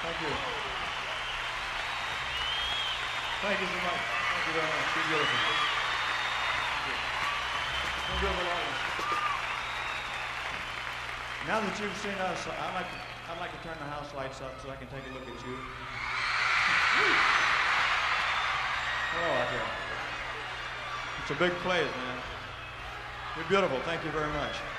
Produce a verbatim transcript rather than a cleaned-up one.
Thank you. Thank you so much. Thank you very much. You're beautiful. You're beautiful audience. Now that you've seen us, I'd like to, I'd like to turn the house lights up so I can take a look at you. Hello out there. It's a big place, man. You're beautiful. Thank you very much.